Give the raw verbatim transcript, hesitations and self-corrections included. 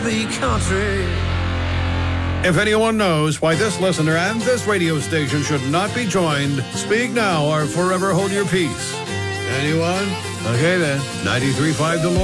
be country. If anyone knows why this listener and this radio station should not be joined, speak now or forever hold your peace. Anyone? Okay then, ninety-three point five The Lord.